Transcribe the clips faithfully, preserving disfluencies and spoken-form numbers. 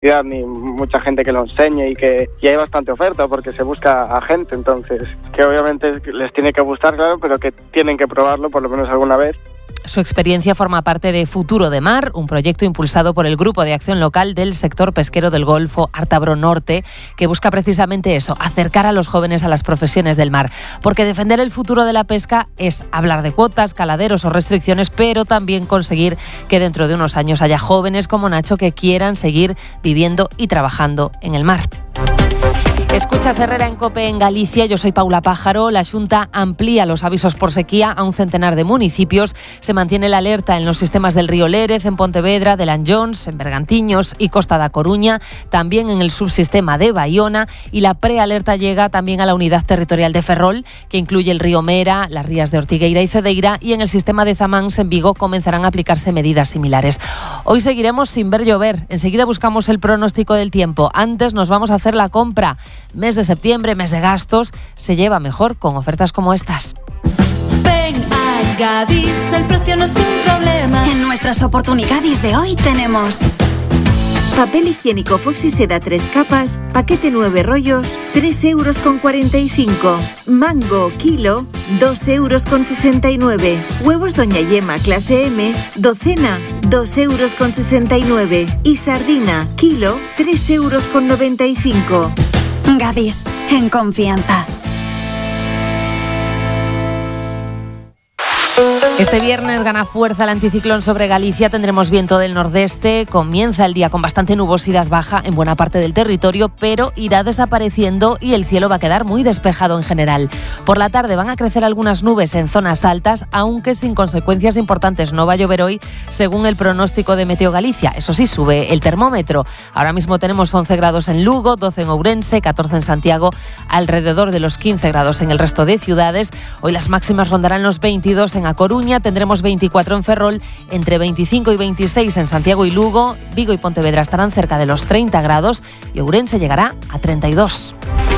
ni mucha gente que lo enseñe y que y hay bastante oferta porque se busca a gente, entonces que obviamente les tiene que gustar, claro, pero que tienen que probarlo por lo menos alguna vez. Su experiencia forma parte de Futuro de Mar, un proyecto impulsado por el Grupo de Acción Local del Sector Pesquero del Golfo Ártabro Norte, que busca precisamente eso, acercar a los jóvenes a las profesiones del mar. Porque defender el futuro de la pesca es hablar de cuotas, caladeros o restricciones, pero también conseguir que dentro de unos años haya jóvenes como Nacho que quieran seguir viviendo y trabajando en el mar. Escuchas Herrera en COPE en Galicia, yo soy Paula Pájaro. La Xunta amplía los avisos por sequía a un centenar de municipios. Se mantiene la alerta en los sistemas del río Lérez, en Pontevedra, de Lanllóns, en Bergantiños y Costa da Coruña, también en el subsistema de Baiona, y la prealerta llega también a la unidad territorial de Ferrol, que incluye el río Mera, las rías de Ortigueira y Cedeira, y en el sistema de Zamáns en Vigo comenzarán a aplicarse medidas similares. Hoy seguiremos sin ver llover. Enseguida buscamos el pronóstico del tiempo. Antes nos vamos a hacer la compra. Mes de septiembre, mes de gastos, se lleva mejor con ofertas como estas. Ven a Gadis, el precio no es un problema. En nuestras oportunidades de hoy tenemos papel higiénico Foxy Seda tres capas, paquete nueve rollos, tres euros con cuarenta y cinco. Mango, kilo, dos euros con sesenta y nueve. Huevos Doña Yema clase M, docena, dos euros con sesenta y nueve. Y sardina, kilo, tres euros con noventa y cinco. Gadis, en confianza. Este viernes gana fuerza el anticiclón sobre Galicia, tendremos viento del nordeste, comienza el día con bastante nubosidad baja en buena parte del territorio, pero irá desapareciendo y el cielo va a quedar muy despejado en general. Por la tarde van a crecer algunas nubes en zonas altas, aunque sin consecuencias importantes. No va a llover hoy, según el pronóstico de Meteo Galicia. Eso sí, sube el termómetro. Ahora mismo tenemos once grados en Lugo, doce en Ourense, catorce en Santiago, alrededor de los quince grados en el resto de ciudades. Hoy las máximas rondarán los veintidós en A Coruña, tendremos veinticuatro en Ferrol, entre veinticinco y veintiséis en Santiago y Lugo. Vigo y Pontevedra estarán cerca de los treinta grados y Ourense llegará a treinta y dos.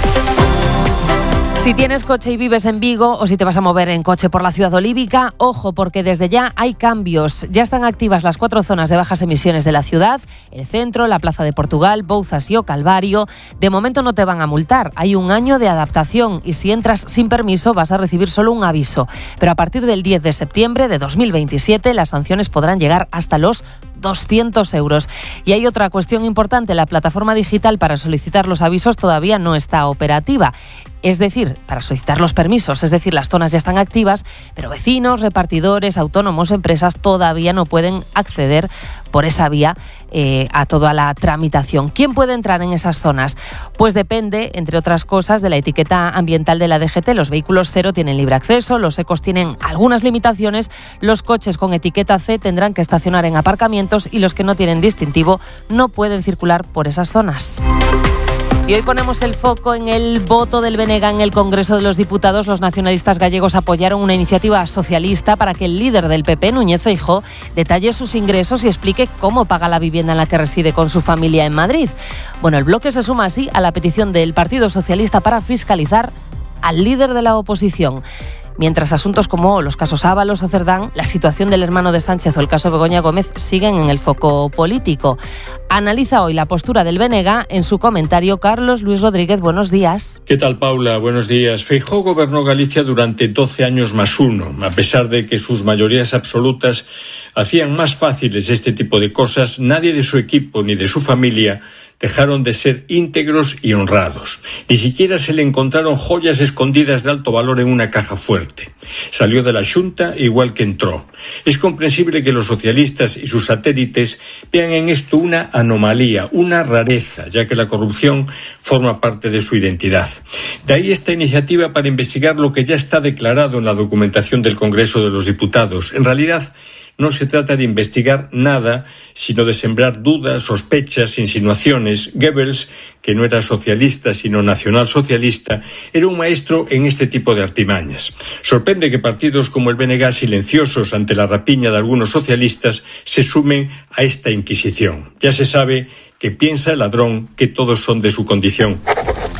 Si tienes coche y vives en Vigo o si te vas a mover en coche por la ciudad olívica, ojo, porque desde ya hay cambios. Ya están activas las cuatro zonas de bajas emisiones de la ciudad, el centro, la Plaza de Portugal, Bouzas y O Calvario. De momento no te van a multar, hay un año de adaptación y si entras sin permiso vas a recibir solo un aviso. Pero a partir del diez de septiembre de dos mil veintisiete las sanciones podrán llegar hasta los doscientos euros. Y hay otra cuestión importante, la plataforma digital para solicitar los avisos todavía no está operativa. Es decir, para solicitar los permisos, es decir, las zonas ya están activas, pero vecinos, repartidores, autónomos, empresas todavía no pueden acceder por esa vía eh, a toda la tramitación. ¿Quién puede entrar en esas zonas? Pues depende, entre otras cosas, de la etiqueta ambiental de la D G T. Los vehículos cero tienen libre acceso, los ecos tienen algunas limitaciones, los coches con etiqueta C tendrán que estacionar en aparcamientos y los que no tienen distintivo no pueden circular por esas zonas. Y hoy ponemos el foco en el voto del B N G en el Congreso de los Diputados. Los nacionalistas gallegos apoyaron una iniciativa socialista para que el líder del P P, Núñez Feijóo, detalle sus ingresos y explique cómo paga la vivienda en la que reside con su familia en Madrid. Bueno, el bloque se suma así a la petición del Partido Socialista para fiscalizar al líder de la oposición. Mientras asuntos como los casos Ábalos o Cerdán, la situación del hermano de Sánchez o el caso Begoña Gómez siguen en el foco político. Analiza hoy la postura del B N G en su comentario Carlos Luis Rodríguez. Buenos días. ¿Qué tal, Paula? Buenos días. Feijóo gobernó Galicia durante doce años más uno. A pesar de que sus mayorías absolutas hacían más fáciles este tipo de cosas, nadie de su equipo ni de su familia dejaron de ser íntegros y honrados. Ni siquiera se le encontraron joyas escondidas de alto valor en una caja fuerte. Salió de la Xunta igual que entró. Es comprensible que los socialistas y sus satélites vean en esto una anomalía, una rareza, ya que la corrupción forma parte de su identidad. De ahí esta iniciativa para investigar lo que ya está declarado en la documentación del Congreso de los Diputados. En realidad, no se trata de investigar nada, sino de sembrar dudas, sospechas, insinuaciones. Goebbels, que no era socialista sino nacionalsocialista, era un maestro en este tipo de artimañas. Sorprende que partidos como el B N G, silenciosos ante la rapiña de algunos socialistas, se sumen a esta inquisición. Ya se sabe que piensa el ladrón que todos son de su condición.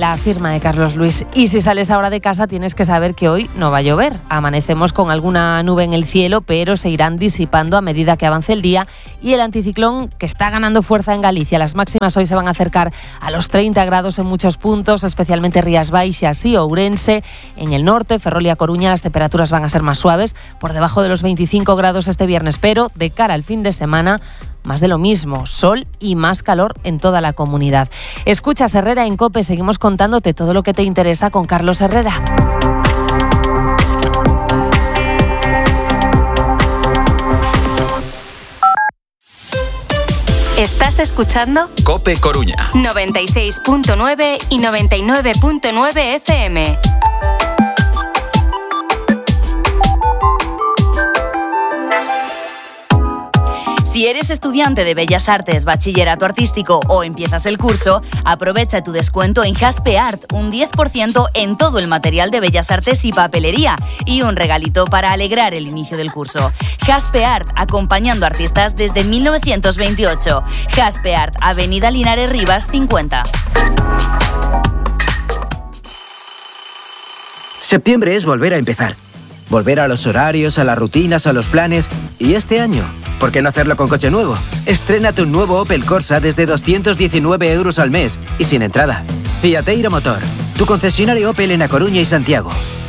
la firma de Carlos Luis. Y si sales ahora de casa tienes que saber que hoy no va a llover. Amanecemos con alguna nube en el cielo, pero se irán disipando a medida que avance el día, y el anticiclón que está ganando fuerza en Galicia. Las máximas hoy se van a acercar a los treinta grados en muchos puntos, especialmente Rías Baixas y Ourense. En el norte, Ferrol y A Coruña, las temperaturas van a ser más suaves, por debajo de los veinticinco grados este viernes, pero de cara al fin de semana, más de lo mismo, sol y más calor en toda la comunidad. Escuchas Herrera en COPE, seguimos contándote todo lo que te interesa con Carlos Herrera. Estás escuchando COPE Coruña noventa y seis punto nueve y noventa y nueve punto nueve F M. Si eres estudiante de Bellas Artes, bachillerato artístico o empiezas el curso, aprovecha tu descuento en Jaspeart, un diez por ciento en todo el material de Bellas Artes y papelería, y un regalito para alegrar el inicio del curso. Jaspeart, acompañando artistas desde mil novecientos veintiocho. Jaspeart, Avenida Linares Rivas cincuenta. Septiembre es volver a empezar. Volver a los horarios, a las rutinas, a los planes. Y este año, ¿por qué no hacerlo con coche nuevo? Estrénate un nuevo Opel Corsa desde doscientos diecinueve euros al mes y sin entrada. Fiateiro Motor, tu concesionario Opel en A Coruña y Santiago.